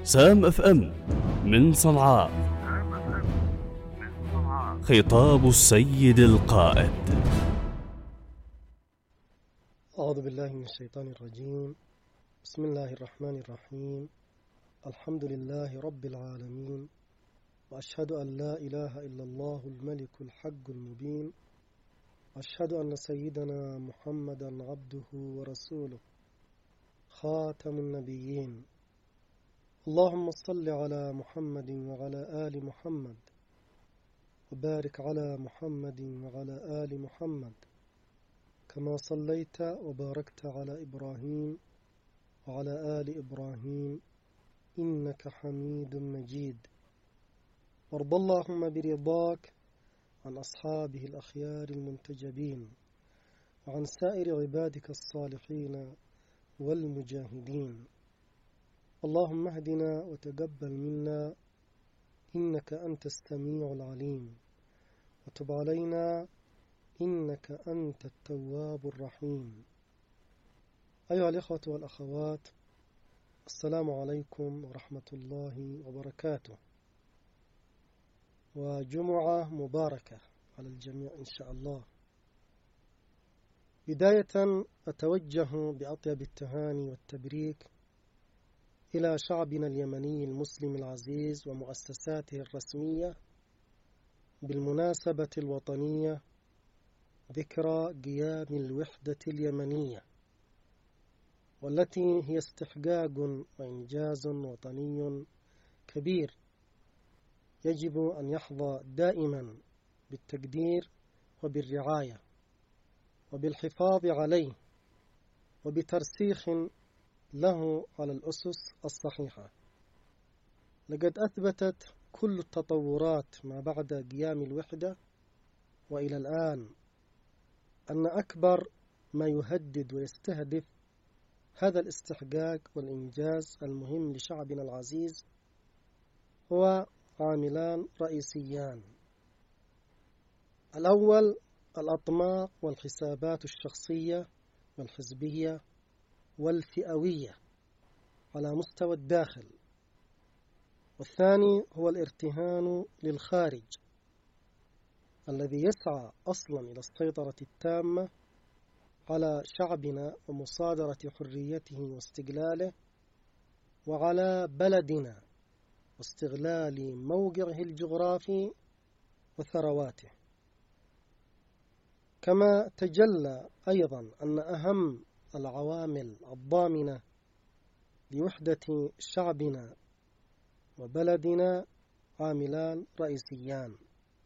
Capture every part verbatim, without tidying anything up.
سام اف ام من صنعاء. خطاب السيد القائد. أعوذ بالله من الشيطان الرجيم. بسم الله الرحمن الرحيم. الحمد لله رب العالمين، وأشهد أن لا إله إلا الله الملك الحق المبين، وأشهد أن سيدنا محمدا عبده ورسوله خاتم النبيين. اللهم صل على محمد وعلى آل محمد، وبارك على محمد وعلى آل محمد كما صليت وباركت على إبراهيم وعلى آل إبراهيم إنك حميد مجيد. وارض اللهم برضاك عن أصحابه الأخيار المنتجبين، وعن سائر عبادك الصالحين والمجاهدين. اللهم اهدنا وتقبل منا إنك أنت السميع العليم، وتب علينا إنك أنت التواب الرحيم. أيها الإخوة والأخوات، السلام عليكم ورحمة الله وبركاته، وجمعة مباركة على الجميع إن شاء الله. بداية أتوجه بأطيب التهاني والتبريك إلى شعبنا اليمني المسلم العزيز ومؤسساته الرسمية بالمناسبة الوطنية ذكرى قيام الوحدة اليمنية، والتي هي استحقاق وإنجاز وطني كبير يجب أن يحظى دائما بالتقدير وبالرعاية وبالحفاظ عليه وبترسيخ له على الأسس الصحيحة. لقد أثبتت كل التطورات ما بعد قيام الوحدة وإلى الآن أن أكبر ما يهدد ويستهدف هذا الاستحقاق والإنجاز المهم لشعبنا العزيز هو عاملان رئيسيان. الأول الأطماع والحسابات الشخصية والحزبية والفئوية على مستوى الداخل، والثاني هو الارتهان للخارج الذي يسعى أصلا إلى السيطرة التامة على شعبنا ومصادرة حريته واستقلاله، وعلى بلدنا واستغلال موقعه الجغرافي وثرواته. كما تجلى أيضا أن أهم العوامل الضامنة لوحدة شعبنا وبلدنا عاملان رئيسيان.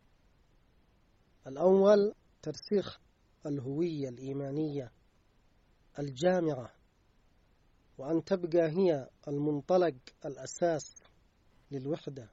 الأول ترسيخ الهوية الإيمانية الجامعة، وأن تبقى هي المنطلق الأساس للوحدة،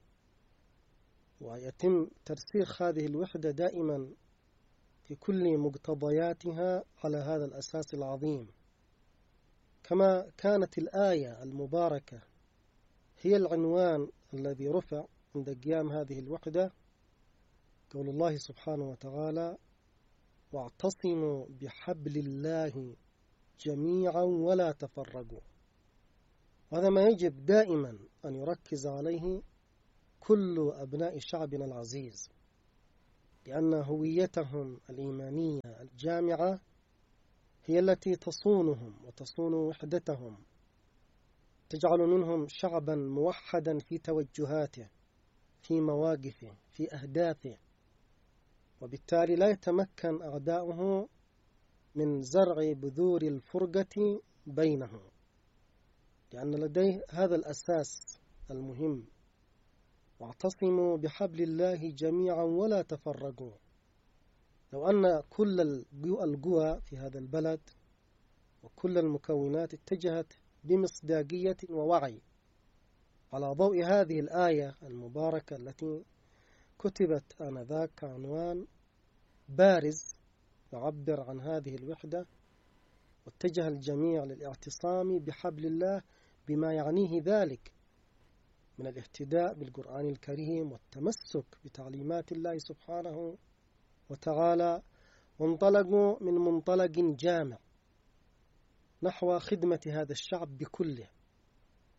ويتم ترسيخ هذه الوحدة دائما في كل مقتضياتها على هذا الأساس العظيم. كما كانت الآية المباركة هي العنوان الذي رفع عند قيام هذه الوحدة، قول الله سبحانه وتعالى: واعتصموا بحبل الله جميعا ولا تفرقوا. وهذا ما يجب دائما أن يركز عليه كل أبناء شعبنا العزيز، لأن هويتهم الإيمانية الجامعة هي التي تصونهم وتصون وحدتهم، تجعل منهم شعبا موحدا في توجهاته، في مواقفه، في أهدافه، وبالتالي لا يتمكن أعداؤه من زرع بذور الفرقة بينهم، لأن لديه هذا الأساس المهم: واعتصموا بحبل الله جميعا ولا تفرقوا. لو أن كل القوى في هذا البلد وكل المكونات اتجهت بمصداقية ووعي على ضوء هذه الآية المباركة التي كتبت آنذاك كعنوان بارز يعبر عن هذه الوحدة، واتجه الجميع للاعتصام بحبل الله بما يعنيه ذلك من الاهتداء بالقرآن الكريم والتمسك بتعليمات الله سبحانه وتعالى، وانطلقوا من منطلق جامع نحو خدمة هذا الشعب بكله.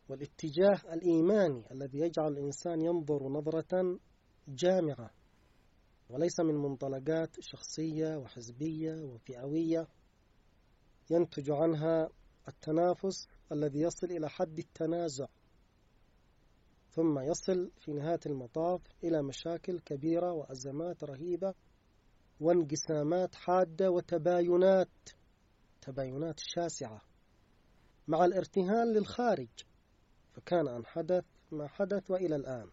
والاتجاه الإيماني الذي يجعل الإنسان ينظر نظرة جامعة وليس من منطلقات شخصية وحزبية وفئوية ينتج عنها التنافس الذي يصل إلى حد التنازع، ثم يصل في نهاية المطاف إلى مشاكل كبيرة وأزمات رهيبة وانقسامات حادة وتباينات تباينات شاسعة مع الارتهان للخارج، فكان أن حدث ما حدث وإلى الآن.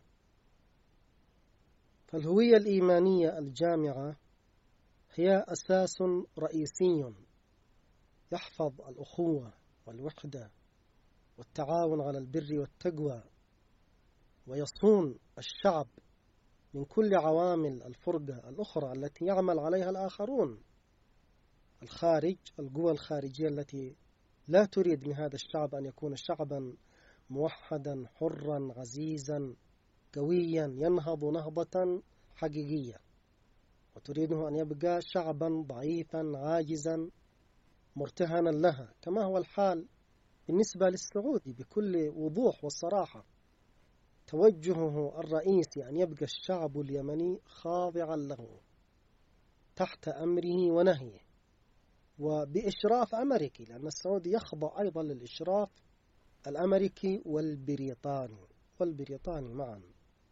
فالهوية الإيمانية الجامعة هي أساس رئيسي يحفظ الأخوة والوحدة والتعاون على البر والتقوى، ويصون الشعب من كل عوامل الفرقة الأخرى التي يعمل عليها الآخرون الخارج، القوى الخارجية التي لا تريد من هذا الشعب أن يكون شعبا موحدا حرا عزيزا قويا ينهض نهضة حقيقية، وتريده أن يبقى شعبا ضعيفا عاجزا مرتهنا لها، كما هو الحال بالنسبة للسعودي بكل وضوح وصراحة. توجهه الرئيسي أن يبقى الشعب اليمني خاضعا له تحت أمره ونهيه وبإشراف أمريكي، لأن السعودي يخضع أيضا للإشراف الأمريكي والبريطاني والبريطاني معا.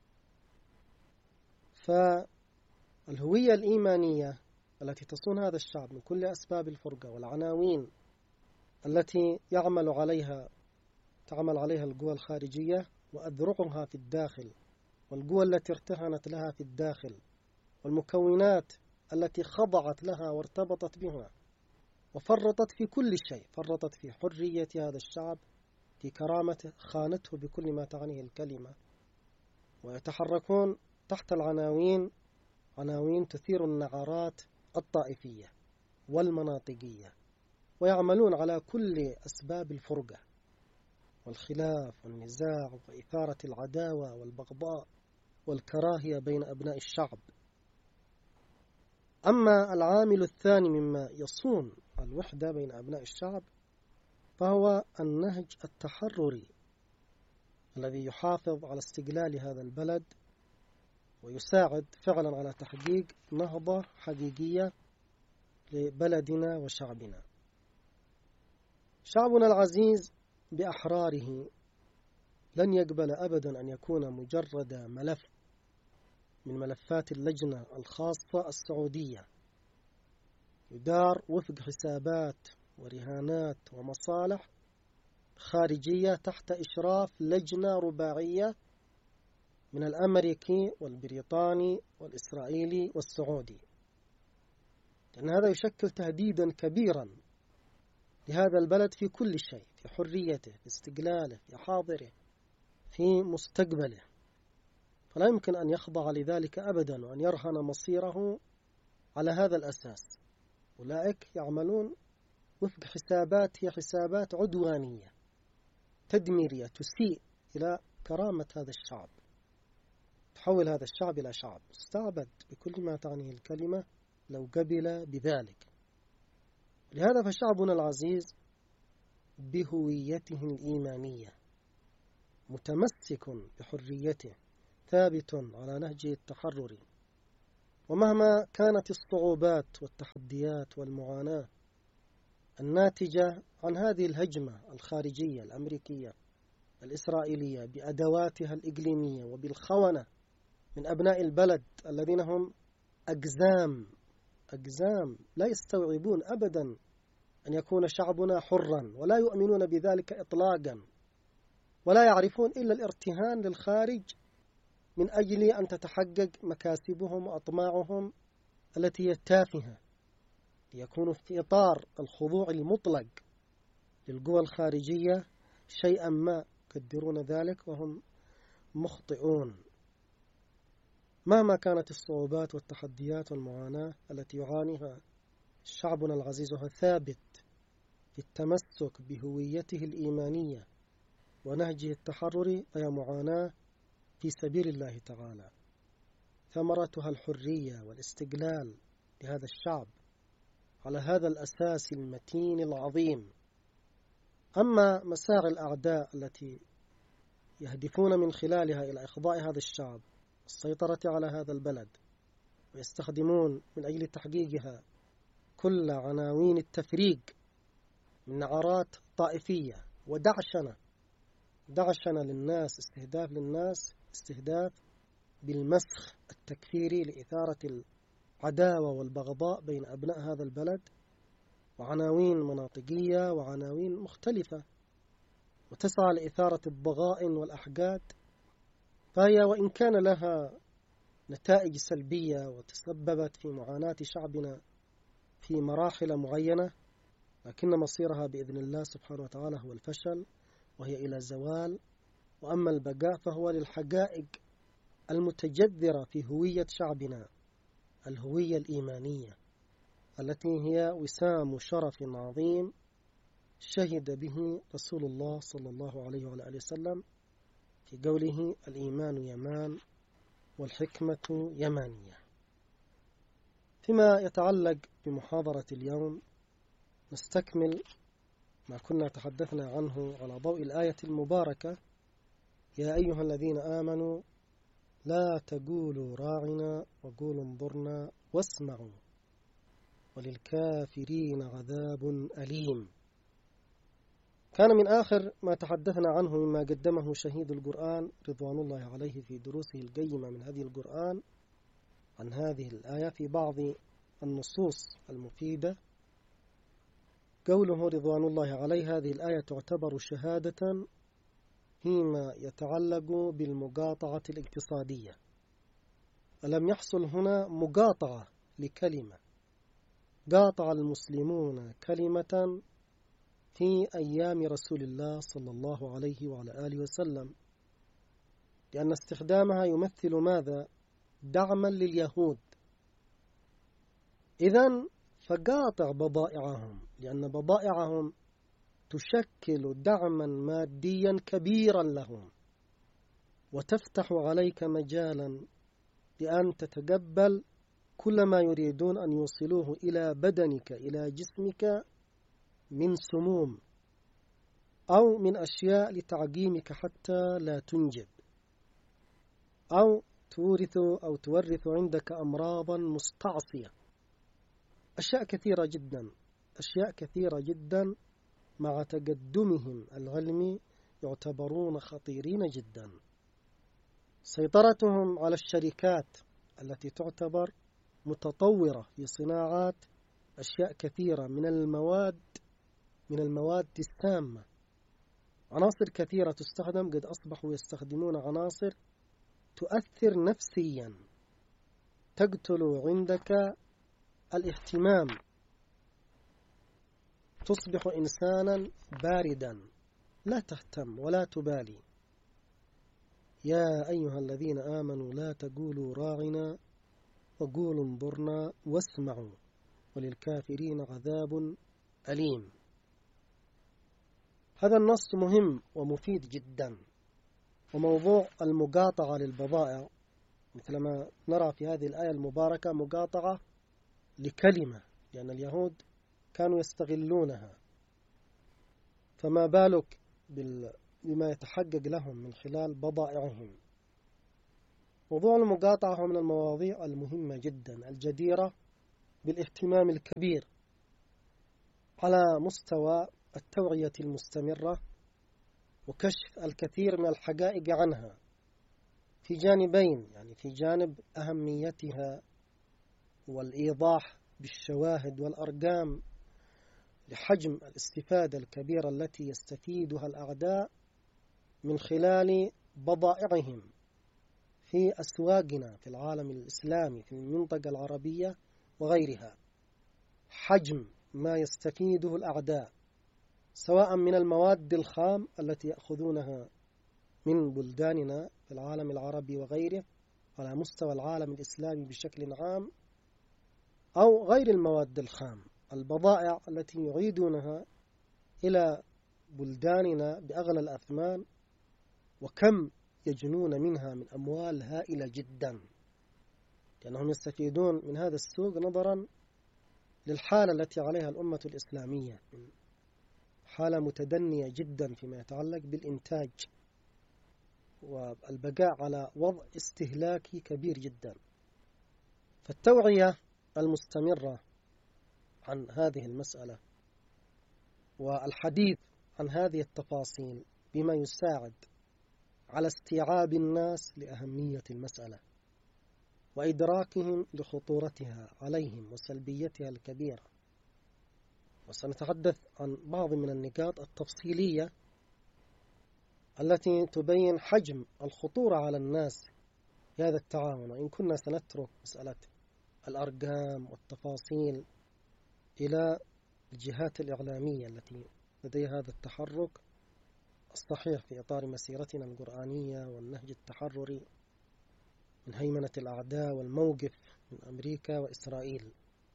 فالهوية الإيمانية التي تصون هذا الشعب من كل أسباب الفرقة والعناوين التي يعمل عليها تعمل عليها القوى الخارجية وأذرعها في الداخل، والقوى التي ارتهنت لها في الداخل، والمكونات التي خضعت لها وارتبطت بها وفرطت في كل شيء، فرطت في حرية هذا الشعب، في كرامته، خانته بكل ما تعنيه الكلمة، ويتحركون تحت العناوين عناوين تثير النعرات الطائفية والمناطقية، ويعملون على كل أسباب الفرقة والخلاف والنزاع وإثارة العداوة والبغضاء والكراهية بين أبناء الشعب. أما العامل الثاني مما يصون الوحدة بين أبناء الشعب فهو النهج التحرري الذي يحافظ على استقلال هذا البلد ويساعد فعلا على تحقيق نهضة حقيقية لبلدنا وشعبنا. شعبنا العزيز بأحراره لن يقبل أبدا أن يكون مجرد ملف من ملفات اللجنة الخاصة السعودية يدار وفق حسابات ورهانات ومصالح خارجية تحت إشراف لجنة رباعية من الأمريكي والبريطاني والإسرائيلي والسعودي، لأن هذا يشكل تهديدا كبيرا لهذا البلد في كل شيء، في حريته، في استقلاله، في حاضره، في مستقبله، فلا يمكن أن يخضع لذلك أبدا وأن يرهن مصيره على هذا الأساس. أولئك يعملون وفق حسابات هي حسابات عدوانية تدميرية تسيء إلى كرامة هذا الشعب، تحول هذا الشعب إلى شعب مستعبد بكل ما تعنيه الكلمة لو قبل بذلك. لهذا فشعبنا العزيز بهويته الإيمانية متمسك بحريته ثابت على نهجه التحرري، ومهما كانت الصعوبات والتحديات والمعاناة الناتجة عن هذه الهجمة الخارجية الأمريكية الإسرائيلية بأدواتها الإقليمية وبالخونة من أبناء البلد الذين هم أجزام أجزام لا يستوعبون أبدا أن يكون شعبنا حرا ولا يؤمنون بذلك إطلاقا، ولا يعرفون إلا الارتهان للخارج من أجل أن تتحقق مكاسبهم وأطماعهم التي هي تافهة، ليكونوا في إطار الخضوع المطلق للقوى الخارجية شيئا ما يقدرون ذلك وهم مخطئون. مهما كانت الصعوبات والتحديات والمعاناة التي يعانيها شعبنا العزيز وهو ثابت في التمسك بهويته الإيمانية ونهجه التحرري، فهي معاناة في سبيل الله تعالى ثمرتها الحرية والاستقلال لهذا الشعب على هذا الأساس المتين العظيم. أما مساعي الأعداء التي يهدفون من خلالها إلى إخضاع هذا الشعب، السيطرة على هذا البلد، ويستخدمون من أجل تحقيقها كل عناوين التفريق من نعرات طائفية ودعشنة دعشنة للناس، استهداف للناس، استهداف بالمسخ التكفيري لإثارة العداوة والبغضاء بين أبناء هذا البلد، وعناوين مناطقية وعناوين مختلفة، وتسعى لإثارة الضغائن والأحقاد. فهي وإن كان لها نتائج سلبية وتسببت في معاناة شعبنا في مراحل معينة، لكن مصيرها بإذن الله سبحانه وتعالى هو الفشل، وهي إلى زوال. وأما البقاء فهو للحقائق المتجذرة في هوية شعبنا، الهوية الإيمانية التي هي وسام شرف عظيم شهد به رسول الله صلى الله عليه وآله وسلم في قوله: الإيمان يمان والحكمة يمانية. فيما يتعلق بمحاضرة اليوم نستكمل ما كنا تحدثنا عنه على ضوء الآية المباركة: يا أيها الذين آمنوا لا تقولوا راعنا وقولوا انظرنا واسمعوا وللكافرين عذاب أليم. كان من آخر ما تحدثنا عنه مما قدمه شهيد القرآن رضوان الله عليه في دروسه القيمة من هذه القرآن عن هذه الآية في بعض النصوص المفيدة، قوله رضوان الله عليه: هذه الآية تعتبر شهادة فيما يتعلق بالمقاطعة الاقتصادية. ألم يحصل هنا مقاطعة لكلمة، قاطع المسلمون كلمة في أيام رسول الله صلى الله عليه وعلى آله وسلم، لأن استخدامها يمثل ماذا؟ دعما لليهود. إذن فقاطع بضائعهم، لأن بضائعهم تشكل دعما ماديا كبيرا لهم، وتفتح عليك مجالا لأن تتقبل كل ما يريدون أن يوصلوه إلى بدنك، إلى جسمك، من سموم أو من أشياء لتعقيمك حتى لا تنجب، أو تورث أو تورث عندك أمراضا مستعصية. أشياء كثيرة جدا أشياء كثيرة جدا مع تقدمهم العلمي يعتبرون خطيرين جدا. سيطرتهم على الشركات التي تعتبر متطورة في صناعات أشياء كثيرة من المواد من المواد السامة، عناصر كثيرة تستخدم، قد أصبحوا يستخدمون عناصر تؤثر نفسيا، تقتل عندك الاهتمام، تصبح إنسانا باردا لا تهتم ولا تبالي. يا أيها الذين آمنوا لا تقولوا راعنا وقولوا انظرنا واسمعوا وللكافرين عذاب أليم. هذا النص مهم ومفيد جدا. وموضوع المقاطعة للبضائع مثلما نرى في هذه الآية المباركة مقاطعة لكلمة، لأن اليهود كانوا يستغلونها، فما بالك بما يتحقق لهم من خلال بضائعهم. موضوع المقاطعة هو من المواضيع المهمة جدا الجديرة بالاهتمام الكبير على مستوى التوعية المستمرة وكشف الكثير من الحقائق عنها في جانبين، يعني في جانب أهميتها والإيضاح بالشواهد والأرقام لحجم الاستفادة الكبيرة التي يستفيدها الأعداء من خلال بضائعهم في أسواقنا في العالم الإسلامي في المنطقة العربية وغيرها. حجم ما يستفيده الأعداء سواء من المواد الخام التي يأخذونها من بلداننا في العالم العربي وغيره على مستوى العالم الإسلامي بشكل عام، أو غير المواد الخام، البضائع التي يعيدونها إلى بلداننا بأغلى الأثمان، وكم يجنون منها من أموال هائلة جدا، لأنهم يستفيدون من هذا السوق نظرا للحالة التي عليها الأمة الإسلامية، حالة متدنية جدا فيما يتعلق بالإنتاج. والبقاء على وضع استهلاكي كبير جدا. فالتوعية المستمرة عن هذه المسألة والحديث عن هذه التفاصيل بما يساعد على استيعاب الناس لأهمية المسألة وإدراكهم لخطورتها عليهم وسلبيتها الكبيرة. وسنتحدث عن بعض من النقاط التفصيلية التي تبين حجم الخطورة على الناس في هذا التعاون، وإن كنا سنترك مسألة الأرقام والتفاصيل إلى الجهات الإعلامية التي لديها هذا التحرك الصحيح في إطار مسيرتنا القرآنية والنهج التحرري من هيمنة الأعداء والموقف من أمريكا وإسرائيل.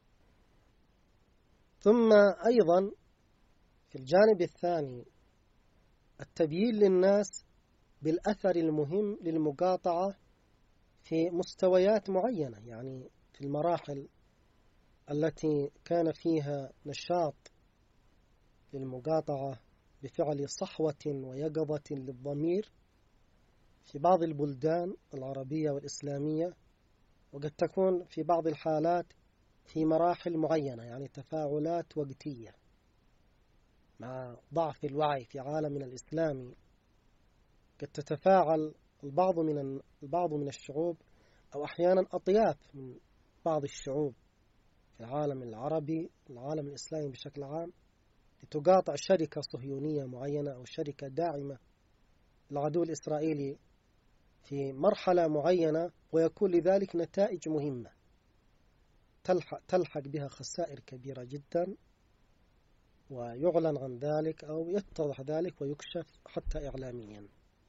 ثم أيضا في الجانب الثاني التبيين للناس بالأثر المهم للمقاطعة في مستويات معينة، يعني في المراحل التي كان فيها نشاط للمقاطعة بفعل صحوة ويقظة للضمير في بعض البلدان العربية والإسلامية، وقد تكون في بعض الحالات في مراحل معينة، يعني تفاعلات وقتية مع ضعف الوعي في عالمنا الإسلامي. قد تتفاعل البعض من البعض من الشعوب أو أحيانا أطياف من بعض الشعوب في العالم العربي العالم الإسلامي بشكل عام لتقاطع شركة صهيونية معينة أو شركة داعمة للعدو الإسرائيلي في مرحلة معينة، ويكون لذلك نتائج مهمة تلحق, تلحق بها خسائر كبيرة جدا، ويعلن عن ذلك أو يتضح ذلك ويكشف حتى إعلاميا.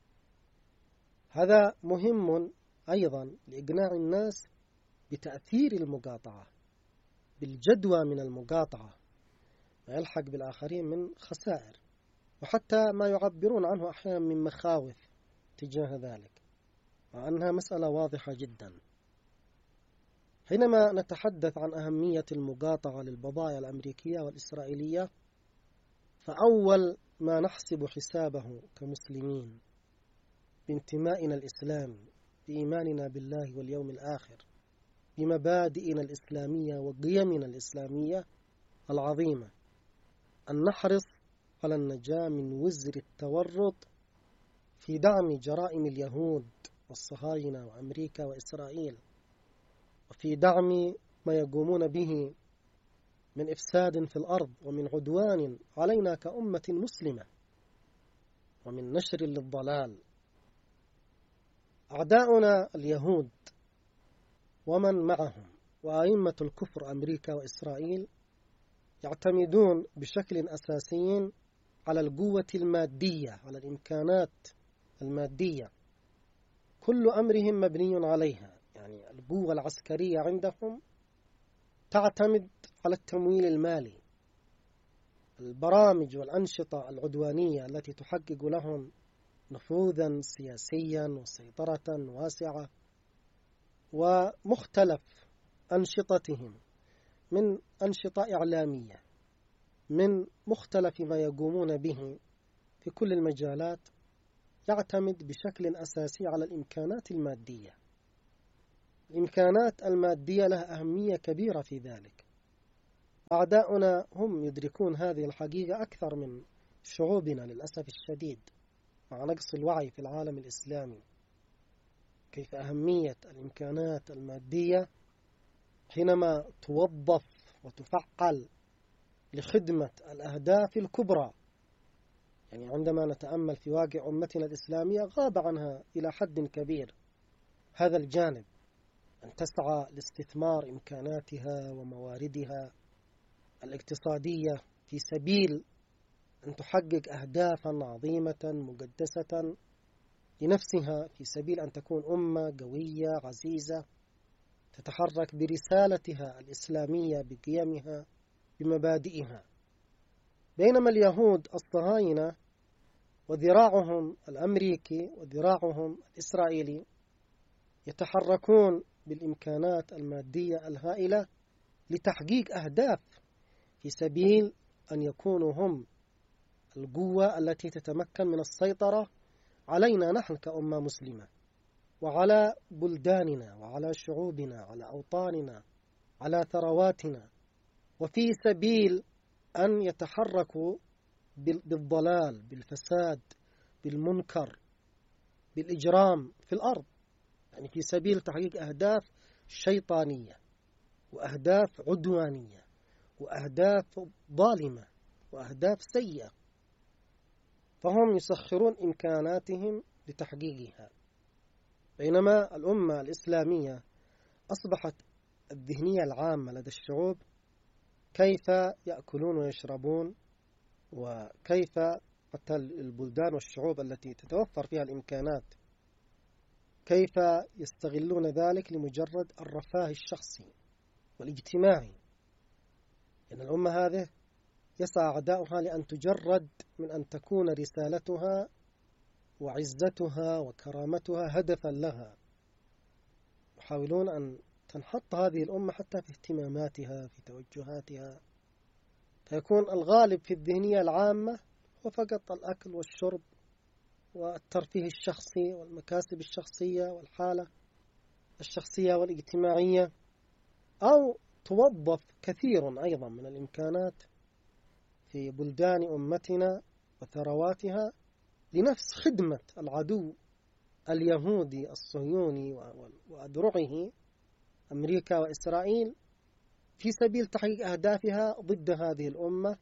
هذا مهم أيضا لإقناع الناس بتأثير المقاطعة، بالجدوى من المقاطعة، ويلحق بالآخرين من خسائر، وحتى ما يعبرون عنه أحيانا من مخاوف تجاه ذلك، وأنها مسألة واضحة جدا. حينما نتحدث عن أهمية المقاطعة للبضائع الأمريكية والإسرائيلية، فأول ما نحسب حسابه كمسلمين بانتمائنا الإسلامي، بإيماننا بالله واليوم الآخر، بمبادئنا الإسلامية وقيمنا الإسلامية العظيمة، أن نحرص على النجاة من وزر التورط في دعم جرائم اليهود والصهاينة وأمريكا وإسرائيل، وفي دعم ما يقومون به من إفساد في الأرض ومن عدوان علينا كأمة مسلمة ومن نشر للضلال. أعداؤنا اليهود ومن معهم وأئمة الكفر أمريكا وإسرائيل يعتمدون بشكل أساسي على القوة المادية، على الإمكانات المادية، كل أمرهم مبني عليها. يعني القوة العسكرية عندهم تعتمد على التمويل المالي، البرامج والأنشطة العدوانية التي تحقق لهم نفوذا سياسيا وسيطرة واسعة، ومختلف أنشطتهم من أنشطة إعلامية، من مختلف ما يقومون به في كل المجالات، يعتمد بشكل أساسي على الإمكانات المادية. الإمكانات المادية لها أهمية كبيرة في ذلك. أعداؤنا هم يدركون هذه الحقيقة أكثر من شعوبنا للأسف الشديد، مع نقص الوعي في العالم الإسلامي، كيف أهمية الإمكانات المادية حينما توظف وتفعل لخدمة الأهداف الكبرى. يعني عندما نتأمل في واقع أمتنا الإسلامية غاب عنها إلى حد كبير هذا الجانب، أن تسعى لاستثمار إمكاناتها ومواردها الاقتصادية في سبيل أن تحقق أهدافا عظيمة مقدسة لنفسها، في سبيل أن تكون أمة قوية عزيزة تتحرك برسالتها الإسلامية بقيمها بمبادئها. بينما اليهود الصهاينة وذراعهم الأمريكي وذراعهم الإسرائيلي يتحركون بالإمكانات المادية الهائلة لتحقيق أهداف في سبيل أن يكونوا هم القوة التي تتمكن من السيطرة علينا نحن كأمة مسلمة وعلى بلداننا وعلى شعوبنا على أوطاننا على ثرواتنا، وفي سبيل أن يتحركوا بالضلال بالفساد بالمنكر بالإجرام في الأرض، يعني في سبيل تحقيق أهداف شيطانية وأهداف عدوانية وأهداف ظالمة وأهداف سيئة، فهم يسخرون إمكاناتهم لتحقيقها. بينما الأمة الإسلامية أصبحت الذهنية العامة لدى الشعوب كيف يأكلون ويشربون، وكيف حتى البلدان والشعوب التي تتوفر فيها الإمكانات كيف يستغلون ذلك لمجرد الرفاه الشخصي والاجتماعي. لأن يعني الأمة هذه يسعى أعداؤها لأن تجرد من أن تكون رسالتها وعزتها وكرامتها هدفا لها، يحاولون أن تنحط هذه الأمة حتى في اهتماماتها في توجهاتها، فيكون الغالب في الذهنية العامة هو فقط الأكل والشرب والترفيه الشخصي والمكاسب الشخصية والحالة الشخصية والاجتماعية، أو توظف كثير أيضا من الإمكانات في بلدان أمتنا وثرواتها لنفس خدمة العدو اليهودي الصهيوني وأذرعه أمريكا وإسرائيل في سبيل تحقيق أهدافها ضد هذه الأمة،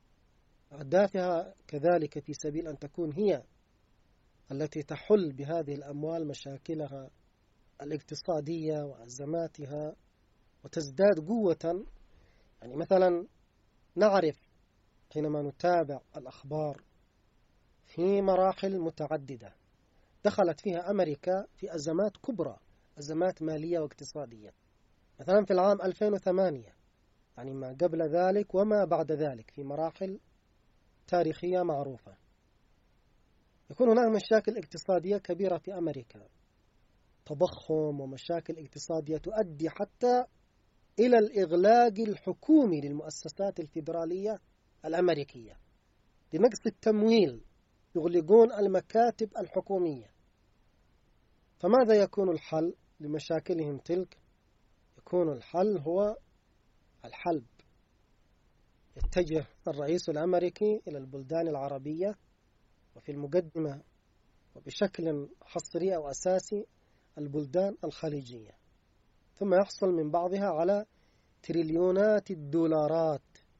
أهدافها كذلك في سبيل أن تكون هي التي تحل بهذه الأموال مشاكلها الاقتصادية وأزماتها وتزداد قوة. يعني مثلا نعرف حينما نتابع الأخبار في مراحل متعددة دخلت فيها أمريكا في أزمات كبرى، أزمات مالية واقتصادية، مثلا في العام ألفين وثمانية، يعني ما قبل ذلك وما بعد ذلك في مراحل تاريخية معروفة، يكون هناك مشاكل اقتصادية كبيرة في أمريكا، تضخم ومشاكل اقتصادية تؤدي حتى إلى الإغلاق الحكومي للمؤسسات الفيدرالية الأمريكية لنقص التمويل، يغلقون المكاتب الحكومية. فماذا يكون الحل لمشاكلهم تلك؟ يكون الحل هو الحلب. يتجه الرئيس الأمريكي إلى البلدان العربية وفي المقدمة وبشكل حصري أو أساسي البلدان الخليجية، ثم يحصل من بعضها على تريليونات الدولارات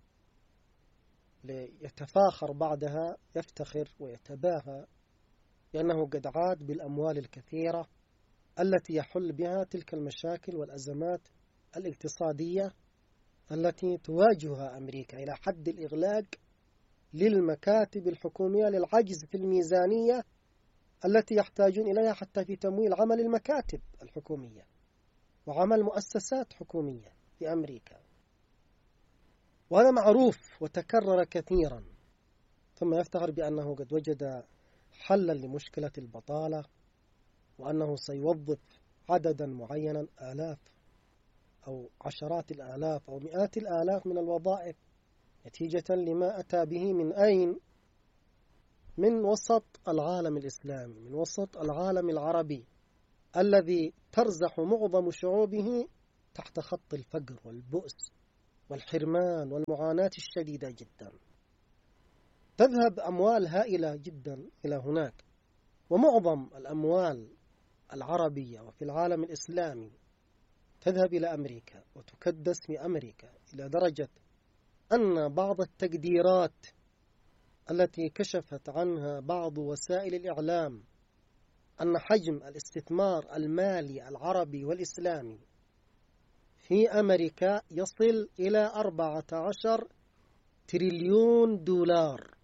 ليتفاخر بعدها، يفتخر ويتباهى لأنه قد عاد بالأموال الكثيرة التي يحل بها تلك المشاكل والأزمات الاقتصادية التي تواجهها أمريكا إلى حد الإغلاق للمكاتب الحكومية للعجز في الميزانية التي يحتاجون إليها حتى في تمويل عمل المكاتب الحكومية وعمل مؤسسات حكومية في أمريكا. وهذا معروف وتكرر كثيرا، ثم يفتخر بأنه قد وجد حلا لمشكلة البطالة، وأنه سيوظف عددا معينا آلاف أو عشرات الآلاف أو مئات الآلاف من الوظائف نتيجة لما أتى به من أين؟ من وسط العالم الإسلامي، من وسط العالم العربي الذي ترزح معظم شعوبه تحت خط الفقر والبؤس والحرمان والمعاناة الشديدة جدا. تذهب أموال هائلة جدا إلى هناك، ومعظم الأموال العربية وفي العالم الإسلامي تذهب إلى أمريكا وتكدس في أمريكا، إلى درجة أن بعض التقديرات التي كشفت عنها بعض وسائل الإعلام أن حجم الاستثمار المالي العربي والإسلامي في أمريكا يصل إلى أربعة عشر تريليون دولار،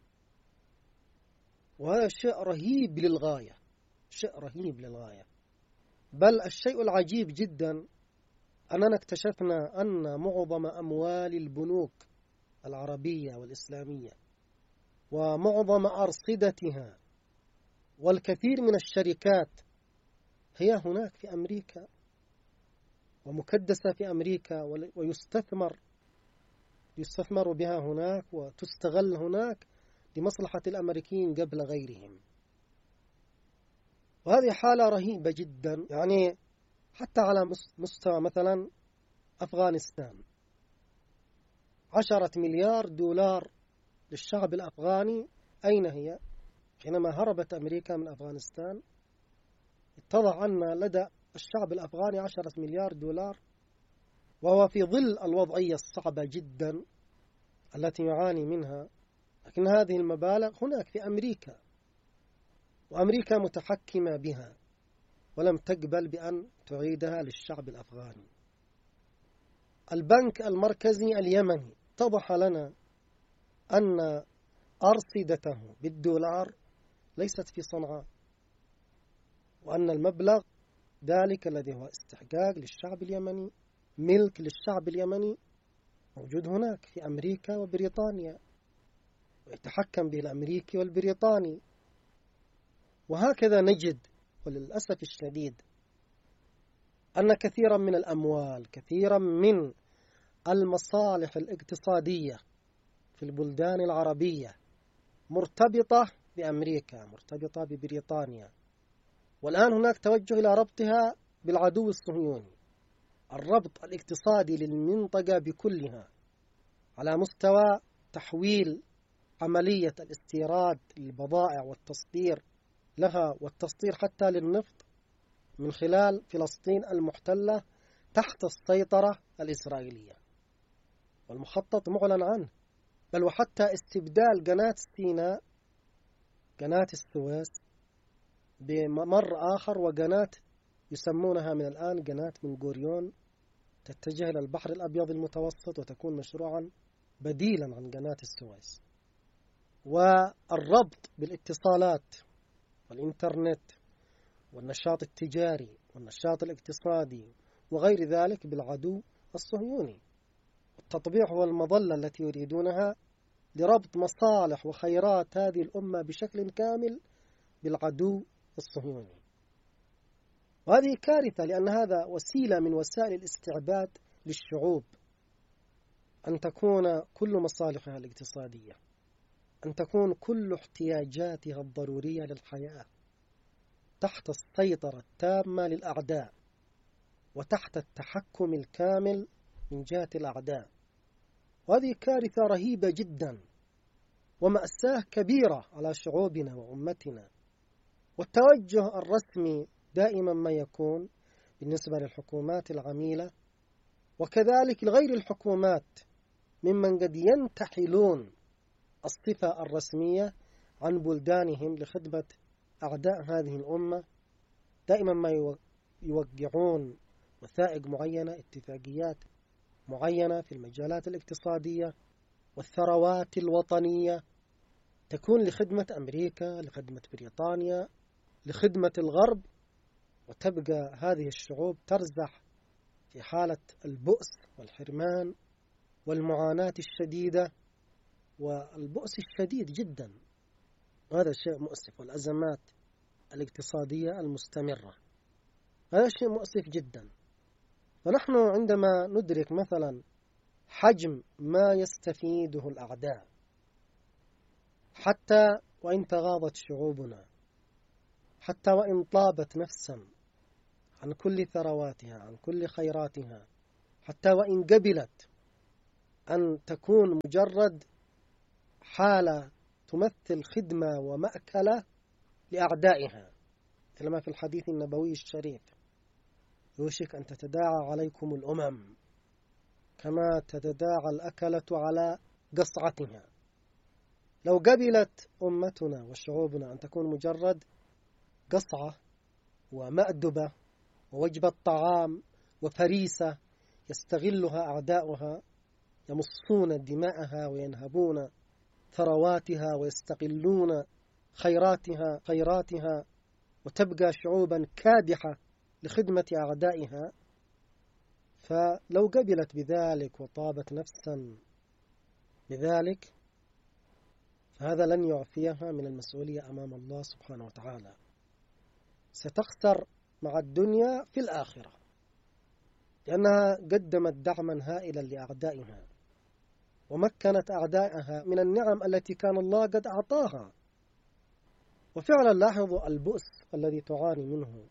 وهذا شيء رهيب للغاية، شيء رهيب للغاية. بل الشيء العجيب جدا أننا اكتشفنا أن معظم أموال البنوك العربية والإسلامية ومعظم أرصدتها والكثير من الشركات هي هناك في أمريكا ومكدسة في أمريكا، ويستثمر يستثمر بها هناك وتستغل هناك لمصلحة الأمريكيين قبل غيرهم. وهذه حالة رهيبة جدا، يعني حتى على مستوى مثلا أفغانستان، عشرة مليار دولار للشعب الأفغاني. أين هي؟ حينما هربت أمريكا من أفغانستان اتضح أن لدى الشعب الأفغاني عشرة مليار دولار، وهو في ظل الوضعية الصعبة جدا التي يعاني منها. لكن هذه المبالغ هناك في أمريكا، وأمريكا متحكمة بها ولم تقبل بأن تعيدها للشعب الأفغاني. البنك المركزي اليمني اتضح لنا أن أرصدته بالدولار ليست في صنعاء، وأن المبلغ ذلك الذي هو استحقاق للشعب اليمني، ملك للشعب اليمني، موجود هناك في أمريكا وبريطانيا، ويتحكم به الأمريكي والبريطاني. وهكذا نجد وللأسف الشديد أن كثيرا من الأموال، كثيرا من المصالح الاقتصادية في البلدان العربية مرتبطة بأمريكا، مرتبطة ببريطانيا. والآن هناك توجه إلى ربطها بالعدو الصهيوني، الربط الاقتصادي للمنطقة بكلها على مستوى تحويل عملية الاستيراد للبضائع والتصدير لها، والتصدير حتى للنفط من خلال فلسطين المحتلة تحت السيطرة الإسرائيلية. والمخطط معلن عنه، بل وحتى استبدال قناة سيناء، قناة السويس، بممر آخر، وقناة يسمونها من الآن قناة بن غوريون تتجه إلى البحر الأبيض المتوسط، وتكون مشروعا بديلا عن قناة السويس. والربط بالاتصالات والإنترنت والنشاط التجاري والنشاط الاقتصادي وغير ذلك بالعدو الصهيوني. التطبيع هو المظلة التي يريدونها لربط مصالح وخيرات هذه الأمة بشكل كامل بالعدو الصهيوني. وهذه كارثة، لأن هذا وسيلة من وسائل الاستعباد للشعوب، أن تكون كل مصالحها الاقتصادية، أن تكون كل احتياجاتها الضرورية للحياة تحت السيطرة التامة للأعداء، وتحت التحكم الكامل من جهة الأعداء. وهذه كارثة رهيبة جدا ومأساة كبيرة على شعوبنا وأمتنا. والتوجه الرسمي دائما ما يكون بالنسبة للحكومات العميلة، وكذلك لغير الحكومات ممن قد ينتحلون الصفة الرسمية عن بلدانهم لخدمة أعداء هذه الأمة، دائما ما يوقعون وثائق معينة، اتفاقيات معينة في المجالات الاقتصادية والثروات الوطنية، تكون لخدمة أمريكا، لخدمة بريطانيا، لخدمة الغرب، وتبقى هذه الشعوب ترزح في حالة البؤس والحرمان والمعاناة الشديدة والبؤس الشديد جدا. هذا شيء مؤسف، والأزمات الاقتصادية المستمرة هذا شيء مؤسف جدا. فنحن عندما ندرك مثلا حجم ما يستفيده الأعداء، حتى وإن تغاضت شعوبنا، حتى وإن طابت نفسا عن كل ثرواتها، عن كل خيراتها، حتى وإن قبلت أن تكون مجرد حالة تمثل خدمة ومأكلة لأعدائها، كما في الحديث النبوي الشريف: يوشك أن تتداعى عليكم الأمم كما تتداعى الأكلة على قصعتها. لو قبلت أمتنا وشعوبنا أن تكون مجرد قصعة ومأدبة ووجبة طعام وفريسة يستغلها أعداؤها، يمصون دماءها وينهبون ثرواتها ويستقلون خيراتها خيراتها وتبقى شعوبا كادحة لخدمة أعدائها، فلو قبلت بذلك وطابت نفسا بذلك فهذا لن يعفيها من المسؤولية أمام الله سبحانه وتعالى. ستخسر مع الدنيا في الآخرة، لأنها قدمت دعما هائلا لأعدائها، ومكنت أعدائها من النعم التي كان الله قد أعطاها. وفعلا لاحظوا البؤس الذي تعاني منه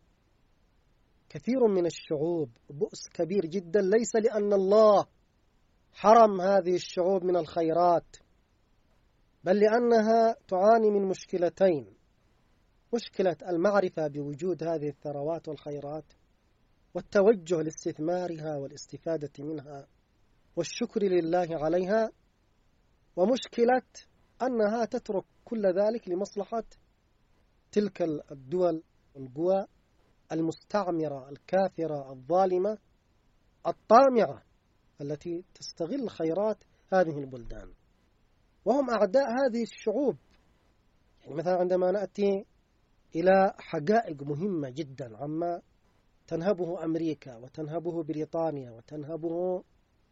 كثير من الشعوب، بؤس كبير جدا، ليس لأن الله حرم هذه الشعوب من الخيرات، بل لأنها تعاني من مشكلتين: مشكلة المعرفة بوجود هذه الثروات والخيرات والتوجه لاستثمارها والاستفادة منها والشكر لله عليها، ومشكلة أنها تترك كل ذلك لمصلحة تلك الدول والقوى المستعمرة الكافرة الظالمة الطامعة التي تستغل خيرات هذه البلدان، وهم أعداء هذه الشعوب. يعني مثلا عندما نأتي إلى حقائق مهمة جدا عما تنهبه أمريكا وتنهبه بريطانيا وتنهبه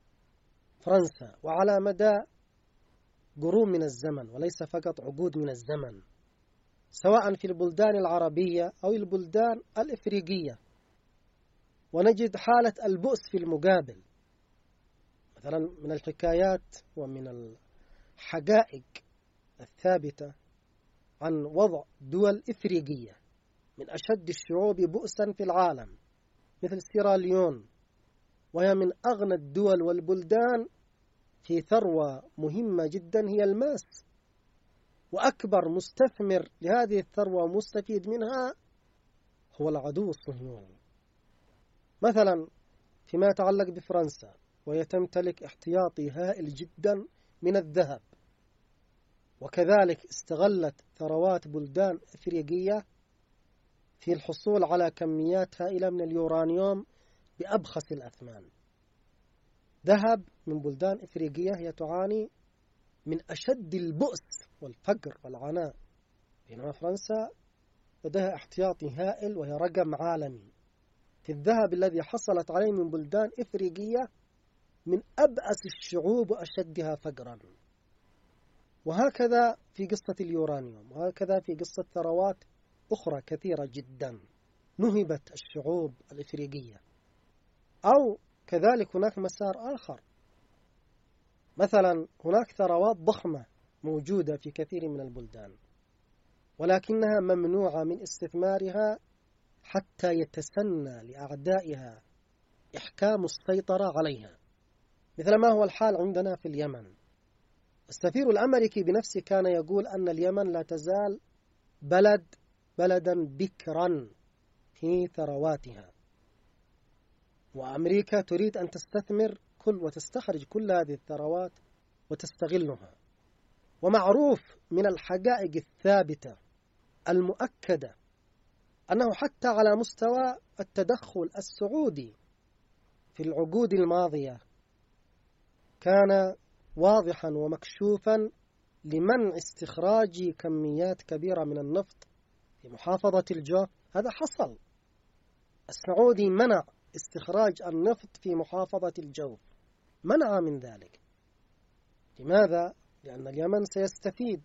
فرنسا وعلى مدى قرون من الزمن وليس فقط عقود من الزمن، سواء في البلدان العربية أو البلدان الإفريقية، ونجد حالة البؤس في المقابل. مثلا من الحكايات ومن الحقائق الثابتة عن وضع دول إفريقية من أشد الشعوب بؤسا في العالم مثل سيراليون، وهي من أغنى الدول والبلدان في ثروة مهمة جدا هي الماس، وأكبر مستثمر لهذه الثروة ومستفيد منها هو العدو الصهيوني. مثلا فيما يتعلق بفرنسا، وهي تمتلك احتياطي هائل جدا من الذهب، وكذلك استغلت ثروات بلدان إفريقية في الحصول على كميات هائلة من اليورانيوم بأبخس الأثمان. ذهب من بلدان إفريقية هي تعاني من أشد البؤس والفقر والعناء، بينما فرنسا لديها احتياطي هائل وهي رقم عالمي في الذهب الذي حصلت عليه من بلدان إفريقية من أبأس الشعوب وأشدها فقرا. وهكذا في قصة اليورانيوم، وهكذا في قصة ثروات أخرى كثيرة جدا نهبت الشعوب الإفريقية. أو كذلك هناك مسار آخر، مثلا هناك ثروات ضخمة موجودة في كثير من البلدان، ولكنها ممنوعة من استثمارها حتى يتسنى لأعدائها إحكام السيطرة عليها، مثل ما هو الحال عندنا في اليمن. السفير الأمريكي بنفسه كان يقول أن اليمن لا تزال بلد بلدا بكرا في ثرواتها، وأمريكا تريد أن تستثمر كل وتستخرج كل هذه الثروات وتستغلها. ومعروف من الحقائق الثابتة المؤكدة أنه حتى على مستوى التدخل السعودي في العقود الماضية كان واضحا ومكشوفا لمنع استخراج كميات كبيرة من النفط في محافظة الجوف. هذا حصل، السعودي منع استخراج النفط في محافظة الجوف، منع من ذلك. لماذا؟ لأن اليمن سيستفيد،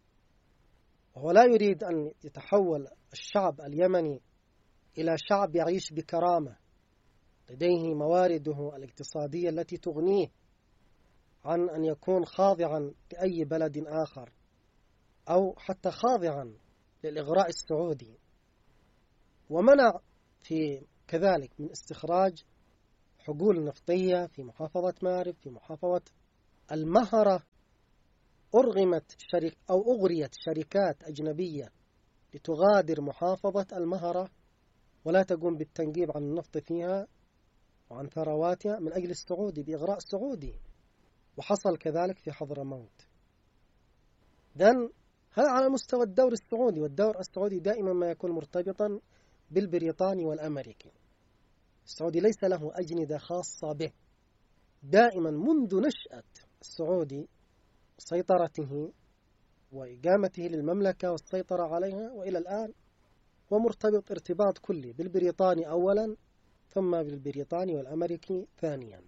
وهو لا يريد أن يتحول الشعب اليمني إلى شعب يعيش بكرامة لديه موارده الاقتصادية التي تغنيه عن أن يكون خاضعا لأي بلد آخر أو حتى خاضعا للإغراء السعودي. ومنع في كذلك من استخراج حقول نفطية في محافظة مارب، في محافظة المهرة. أرغمت شركة أو أغريت شركات أجنبية لتغادر محافظة المهرة ولا تقوم بالتنقيب عن النفط فيها وعن ثرواتها من أجل السعودي بإغراء سعودي، وحصل كذلك في حضرموت. إذن هذا على مستوى الدور السعودي، والدور السعودي دائما ما يكون مرتبطا بالبريطاني والأمريكي. السعودي ليس له أجندة خاصة به، دائما منذ نشأة السعودي سيطرته وإقامته للمملكة والسيطرة عليها وإلى الآن هو مرتبط ارتباط كلي بالبريطاني أولا ثم بالبريطاني والأمريكي ثانيا.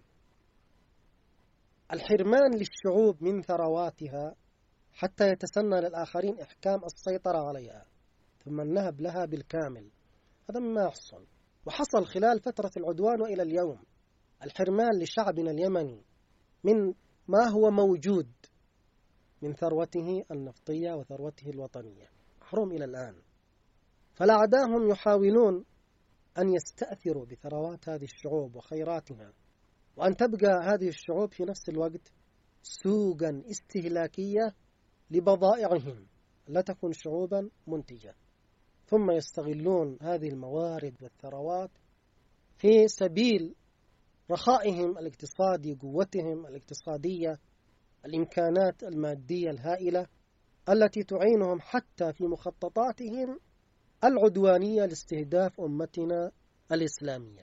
الحرمان للشعوب من ثرواتها حتى يتسنى للآخرين إحكام السيطرة عليها ثم النهب لها بالكامل، هذا ما يحصل، وحصل خلال فترة العدوان وإلى اليوم. الحرمان لشعبنا اليمني من ما هو موجود من ثروته النفطية وثروته الوطنية محروم إلى الآن. فالأعداء هم يحاولون أن يستأثروا بثروات هذه الشعوب وخيراتها، وأن تبقى هذه الشعوب في نفس الوقت سوقا استهلاكية لبضائعهم، لا تكون شعوبا منتجة. ثم يستغلون هذه الموارد والثروات في سبيل رخائهم الاقتصادي، قوتهم الاقتصادية، الإمكانات المادية الهائلة التي تعينهم حتى في مخططاتهم العدوانية لاستهداف أمتنا الإسلامية.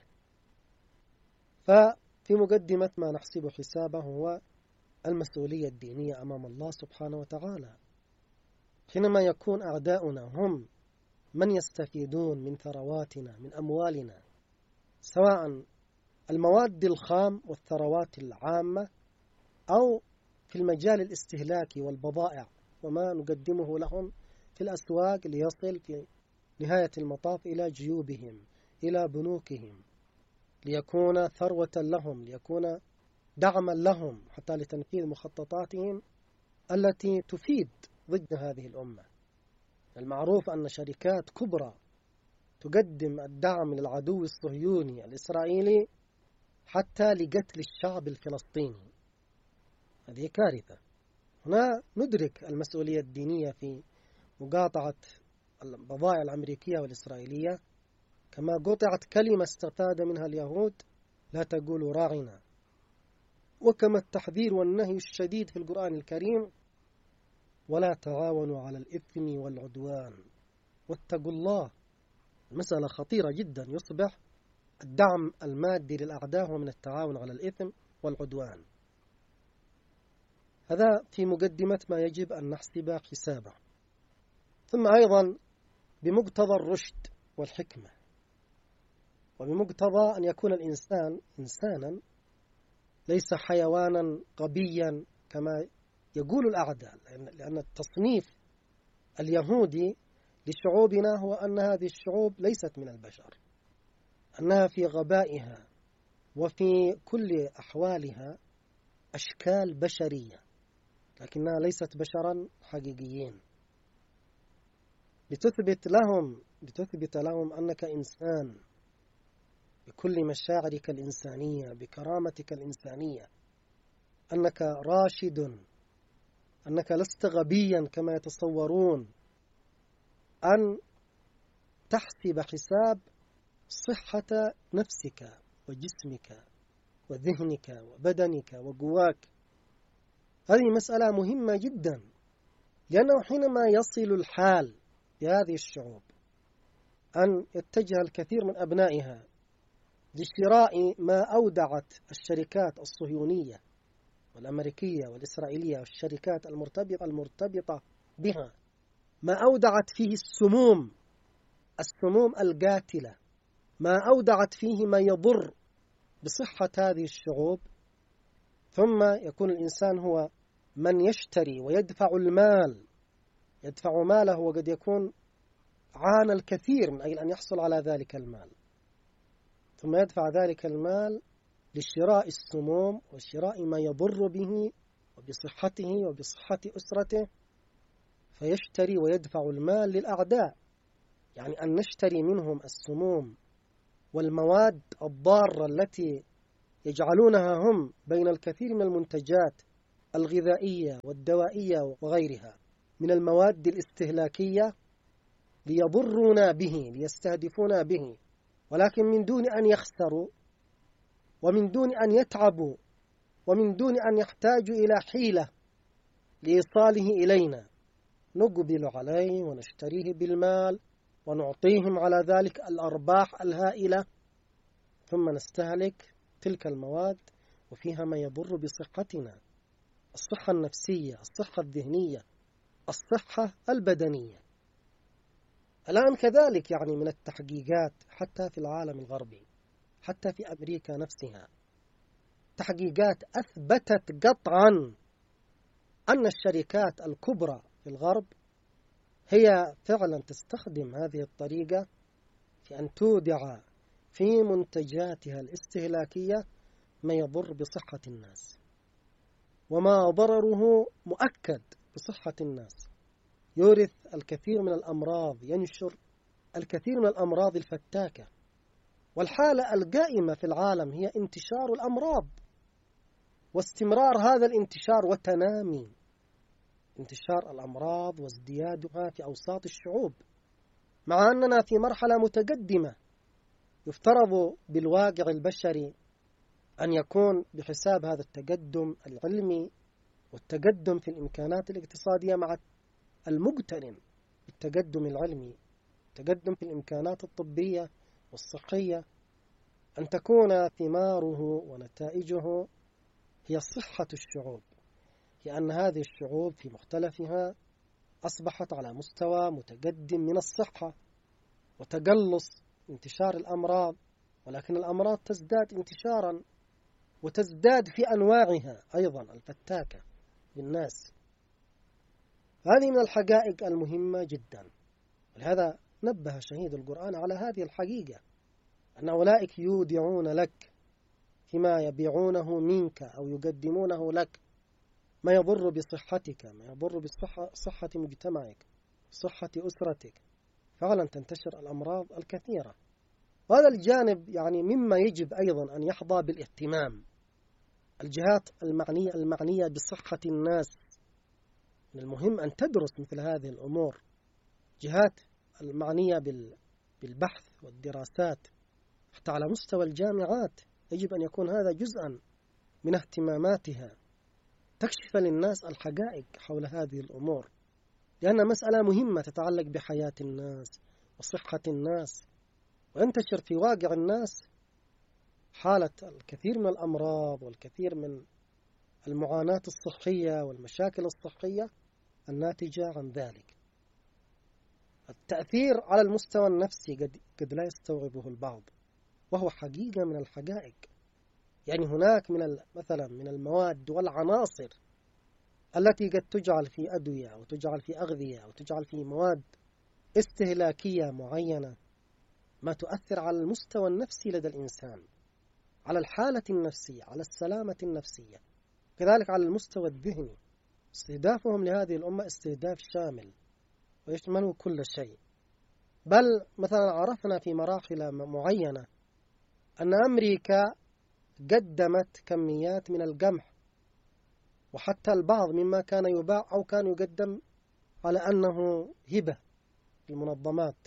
ففي مقدمة ما نحسب حسابه هو المسؤولية الدينية أمام الله سبحانه وتعالى. حينما يكون أعداؤنا هم من يستفيدون من ثرواتنا، من أموالنا، سواء المواد الخام والثروات العامة أو في المجال الاستهلاكي والبضائع وما نقدمه لهم في الأسواق ليصل في نهاية المطاف إلى جيوبهم، إلى بنوكهم، ليكون ثروة لهم، ليكون دعما لهم حتى لتنفيذ مخططاتهم التي تفيد ضد هذه الأمة. المعروف أن شركات كبرى تقدم الدعم للعدو الصهيوني الإسرائيلي حتى لقتل الشعب الفلسطيني. هذه كارثة. هنا ندرك المسؤولية الدينية في مقاطعة البضائع الأمريكية والإسرائيلية، كما قطعت كلمة استفاد منها اليهود: لا تقولوا راعنا، وكما التحذير والنهي الشديد في القرآن الكريم: ولا تعاونوا على الإثم والعدوان واتقوا الله. المسألة خطيرة جدا، يصبح الدعم المادي للأعداء هو من التعاون على الإثم والعدوان. هذا في مقدمة ما يجب أن نحسب حسابه. ثم أيضا بمقتضى الرشد والحكمة، وبمقتضى أن يكون الإنسان إنسانا ليس حيوانا غبيا كما يقول الأعداء، لأن التصنيف اليهودي لشعوبنا هو أن هذه الشعوب ليست من البشر، أنها في غبائها وفي كل أحوالها أشكال بشرية، لكنها ليست بشرا حقيقيين. لتثبت لهم لتثبت لهم أنك إنسان بكل مشاعرك الإنسانية، بكرامتك الإنسانية، أنك راشد، أنك لست غبيا كما يتصورون، أن تحسب حساب صحة نفسك وجسمك وذهنك وبدنك وقواك. هذه مسألة مهمة جدا، لأنه حينما يصل الحال بهذه الشعوب أن يتجه الكثير من أبنائها لشراء ما أودعت الشركات الصهيونية والأمريكية والإسرائيلية والشركات المرتبطة المرتبطة بها، ما أودعت فيه السموم السموم القاتلة، ما أودعت فيه ما يضر بصحة هذه الشعوب، ثم يكون الإنسان هو من يشتري ويدفع المال، يدفع ماله وقد يكون عانى الكثير من أجل أن يحصل على ذلك المال، ثم يدفع ذلك المال لشراء السموم وشراء ما يضر به وبصحته وبصحة أسرته، فيشتري ويدفع المال للأعداء. يعني أن نشتري منهم السموم والمواد الضارة التي يجعلونها هم بين الكثير من المنتجات الغذائية والدوائية وغيرها من المواد الاستهلاكية ليضرونا به، ليستهدفونا به، ولكن من دون أن يخسروا ومن دون أن يتعبوا ومن دون أن يحتاجوا إلى حيلة لإيصاله إلينا، نقبل عليه ونشتريه بالمال ونعطيهم على ذلك الأرباح الهائلة، ثم نستهلك تلك المواد وفيها ما يضر بصحتنا، الصحة النفسية، الصحة الذهنية، الصحة البدنية. الآن كذلك يعني من التحقيقات حتى في العالم الغربي، حتى في أمريكا نفسها، تحقيقات أثبتت قطعا أن الشركات الكبرى في الغرب هي فعلا تستخدم هذه الطريقة في أن تودع في منتجاتها الاستهلاكية ما يضر بصحة الناس، وما ضرره مؤكد بصحة الناس. يورث الكثير من الأمراض، ينشر الكثير من الأمراض الفتاكة. والحالة القائمة في العالم هي انتشار الأمراض واستمرار هذا الانتشار وتنامي انتشار الأمراض وازديادها في أوساط الشعوب، مع أننا في مرحلة متقدمة يفترض بالواقع البشري أن يكون بحساب هذا التقدم العلمي والتقدم في الإمكانات الاقتصادية مع المقترن بالتقدم العلمي، التقدم في الإمكانات الطبية والصحية، أن تكون ثماره ونتائجه هي صحة الشعوب، لأن هذه الشعوب في مختلفها أصبحت على مستوى متقدم من الصحة وتقلص انتشار الأمراض، ولكن الأمراض تزداد انتشارا وتزداد في أنواعها أيضا الفتاكة للناس. هذه من الحقائق المهمة جدا، ولهذا نبه شهيد القرآن على هذه الحقيقة، أن أولئك يودعون لك فيما يبيعونه منك أو يقدمونه لك ما يضر بصحتك، ما يضر بصحة مجتمعك، صحة أسرتك، فعلا تنتشر الأمراض الكثيرة. وهذا الجانب يعني مما يجب أيضا أن يحظى بالاهتمام. الجهات المعنية المعنية بصحة الناس من المهم أن تدرس مثل هذه الأمور، جهات المعنية بالبحث والدراسات حتى على مستوى الجامعات يجب أن يكون هذا جزءا من اهتماماتها، تكشف للناس الحقائق حول هذه الأمور، لأنها مسألة مهمة تتعلق بحياة الناس وصحة الناس، وينتشر في واقع الناس حالة الكثير من الأمراض والكثير من المعاناة الصحية والمشاكل الصحية الناتجة عن ذلك. التأثير على المستوى النفسي قد, قد لا يستوعبه البعض، وهو حقيقة من الحقائق. يعني هناك من مثلا من المواد والعناصر التي قد تجعل في أدوية أو تجعل في أغذية أو تجعل في مواد استهلاكية معينة ما تؤثر على المستوى النفسي لدى الإنسان، على الحالة النفسية، على السلامة النفسية، كذلك على المستوى الذهني. استهدافهم لهذه الأمة استهداف شامل ويشمل كل شيء. بل مثلا عرفنا في مراحل معينة أن أمريكا قدمت كميات من القمح، وحتى البعض مما كان يباع أو كان يقدم على أنه هبة في المنظمات،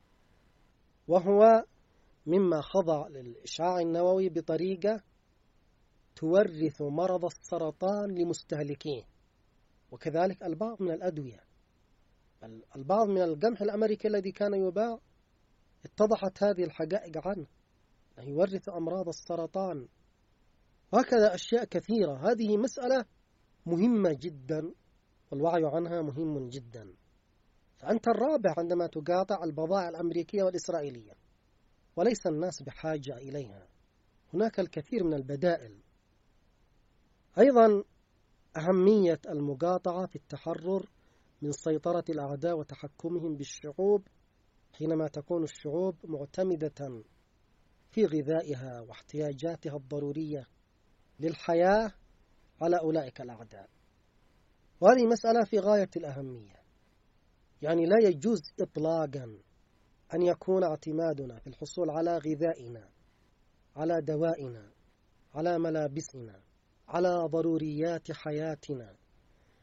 وهو مما خضع للإشعاع النووي بطريقة تورث مرض السرطان لمستهلكيه، وكذلك البعض من الأدوية. البعض من القمح الأمريكي الذي كان يباع اتضحت هذه الحقائق عنه، يورث أمراض السرطان، وهكذا أشياء كثيرة. هذه مسألة مهمة جدا والوعي عنها مهم جدا. فأنت الرابع عندما تقاطع البضائع الأمريكية والإسرائيلية، وليس الناس بحاجة إليها، هناك الكثير من البدائل. أيضا أهمية المقاطعة في التحرر من سيطرة الأعداء وتحكمهم بالشعوب، حينما تكون الشعوب معتمدة في غذائها واحتياجاتها الضرورية للحياة على أولئك الأعداء. وهذه مسألة في غاية الأهمية. يعني لا يجوز إطلاقا أن يكون اعتمادنا في الحصول على غذائنا، على دوائنا، على ملابسنا، على ضروريات حياتنا